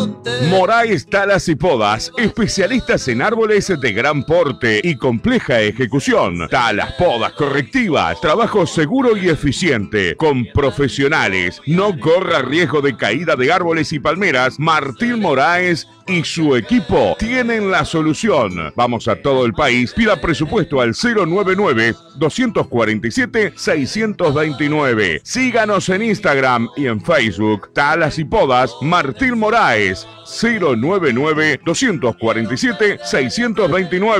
Moraes Talas y Podas, especialistas en árboles de gran porte y compleja ejecución. Talas, podas correctivas, trabajo seguro y eficiente, con profesionales. No corra riesgo de caída de árboles y palmeras. Martín Moraes y su equipo tienen la solución. Vamos a todo el país. Pida presupuesto al 099-247-629. Síganos en Instagram y en Facebook. Talas y Podas Martín Moraes. 099-247-629.